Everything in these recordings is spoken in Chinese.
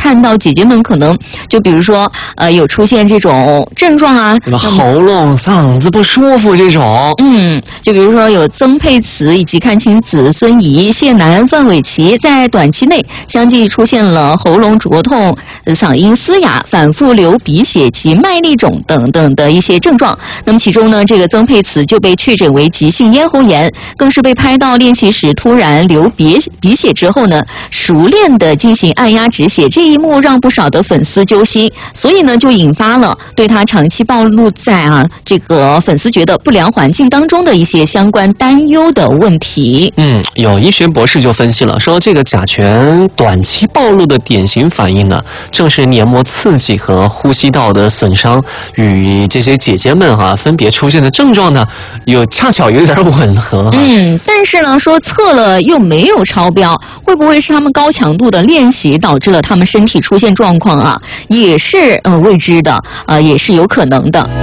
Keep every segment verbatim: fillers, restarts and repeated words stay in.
看到姐姐们可能就比如说呃有出现这种症状啊， 什么喉咙、嗓子不舒服这种， 嗯，就比如说有曾沛慈以及阚清子、孙怡、谢楠、范玮琪在短期内相继出现了喉咙灼痛、嗓音嘶哑、反复流鼻血及麦粒肿等等的一些症状。那么其中呢，这个曾沛慈就被确诊为急性咽喉炎，更是被拍到练习时突然流鼻鼻血之后呢，熟练的进行按压止血，这一幕让不少的粉丝揪心，所以呢就引发了对他长期暴露在啊这个粉丝觉得不良环境当中的一些相关担忧的问题。 嗯，有医学博士就分析了，说这个甲醛短期暴露的典型反应呢，正是黏膜刺激和呼吸道的损伤，与这些姐姐们哈、啊、分别出现的症状呢，有恰巧有点吻合、啊。 嗯，但是呢，说测了又没有超标，会不会是他们高强度的练习导致了他们身体出现状况啊？也是呃未知的，呃也是有可能的。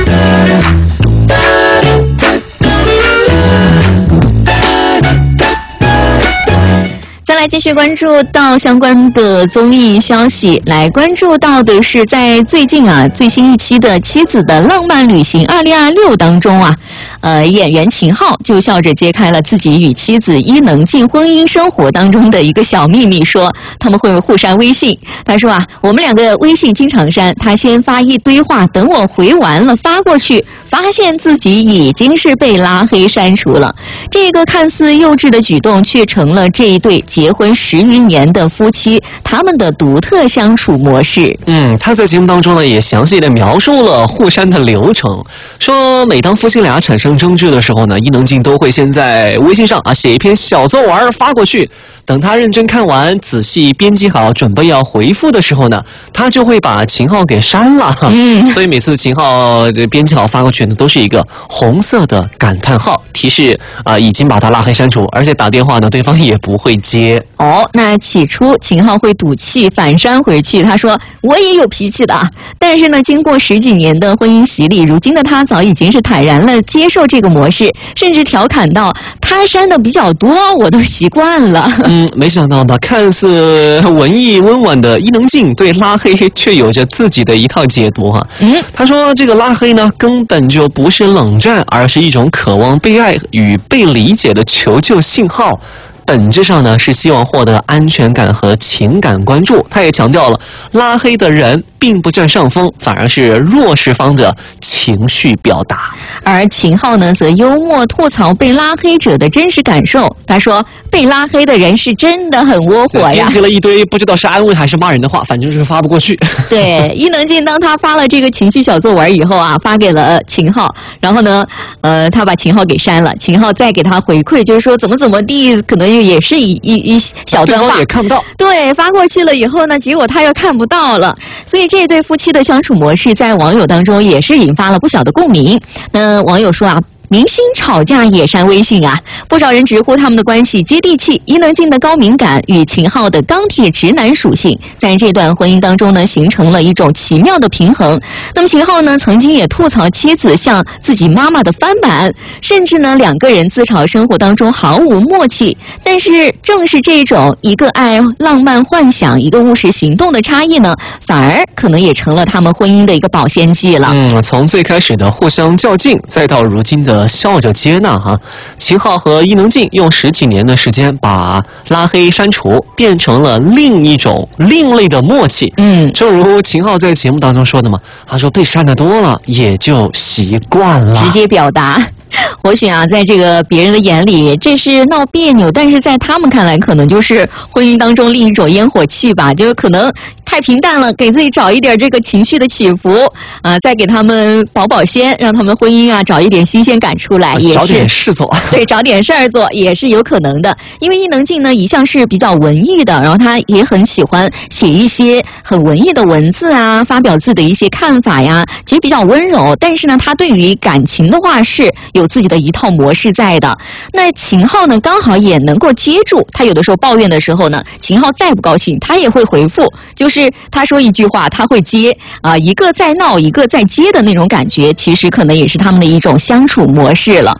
再来继续关注到相关的综艺消息，来关注到的是在最近啊最新一期的《妻子的浪漫旅行二零二六》当中啊，呃演员秦昊就笑着揭开了自己与妻子伊能静婚姻生活当中的一个小秘密，说他们会互删微信。他说啊，我们两个微信经常删，他先发一堆话，等我回完了发过去，发现自己已经是被拉黑删除了。这个看似幼稚的举动，却成了这一对结婚十余年的夫妻他们的独特相处模式。 嗯，他在节目当中呢也详细的描述了互删的流程，说每当夫妻俩产生争执的时候呢，伊能静都会先在微信上啊写一篇小作文发过去，等他认真看完，仔细编辑好，准备要回复的时候呢，他就会把秦昊给删了。嗯，所以每次秦昊编辑好发过去呢，都是一个红色的感叹号，提示啊、呃、已经把他拉黑删除，而且打电话呢对方也不会接。 哦，那起初秦昊会赌气反删回去，他说我也有脾气的，但是呢经过十几年的婚姻洗礼，如今的他早已经是坦然了接受这个模式，甚至调侃到他删的比较多，我都习惯了。 嗯，没想到吧，看似文艺温婉的伊能静对拉黑却有着自己的一套解读哈、啊。嗯，他说这个拉黑呢根本就不是冷战，而是一种渴望被爱与被理解的求救信号。本质上呢是希望获得安全感和情感关注。他也强调了，拉黑的人并不占上风，反而是弱势方的情绪表达。 而秦昊呢则幽默吐槽被拉黑者的真实感受。他说被拉黑的人是真的很窝火呀， 编辑了一堆不知道是安慰还是骂人的话，反正就是发不过去。 对，伊能静当他发了这个情绪小作文以后啊，发给了秦昊，然后呢呃他把秦昊给删了，秦昊再给他回馈，就是说怎么怎么地，可能也是一一一小段话， 对方也看不到。 对，发过去了以后呢，结果他又看不到了。所以这对夫妻的相处模式在网友当中也是引发了不小的共鸣。那网友说啊，明星吵架也删微信啊，不少人直呼他们的关系接地气。伊能静的高敏感与秦昊的钢铁直男属性，在这段婚姻当中呢，形成了一种奇妙的平衡。那么秦昊呢，曾经也吐槽妻子像自己妈妈的翻版，甚至呢，两个人自嘲生活当中毫无默契。但是正是这种一个爱浪漫幻想，一个务实行动的差异呢，反而可能也成了他们婚姻的一个保鲜剂了。 嗯，从最开始的互相较劲，再到如今的笑着接纳哈，秦昊和伊能静用十几年的时间把拉黑删除变成了另一种另类的默契。嗯，正如秦昊在节目当中说的嘛，他说被删的多了也就习惯了， 直接表达。或许啊，在这个别人的眼里这是闹别扭，但是在他们看来可能就是婚姻当中另一种烟火气吧，就是可能太平淡了，给自己找一点这个情绪的起伏啊、呃，再给他们保保鲜，让他们婚姻啊找一点新鲜感出来，也是找点事做。 对，找点事儿做也是有可能的。因为伊能静呢一向是比较文艺的，然后她也很喜欢写一些很文艺的文字啊，发表自己的一些看法呀，其实比较温柔。但是呢，她对于感情的话是有自己的一套模式在的。那秦昊呢，刚好也能够接住。他有的时候抱怨的时候呢，秦昊再不高兴，他也会回复，就是他说一句话，他会接啊、呃，一个在闹，一个在接的那种感觉，其实可能也是他们的一种相处模式了。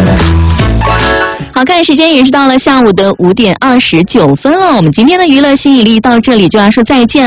好，看时间也是到了下午的五点二十九分了，我们今天的娱乐新引力到这里就要说再见。